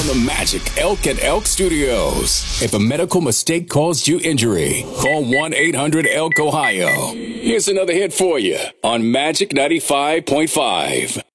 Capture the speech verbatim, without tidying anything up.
from the Magic Elk and Elk Studios. If a medical mistake caused you injury, call one eight hundred elk ohio. Here's another hit for you on Magic ninety-five point five.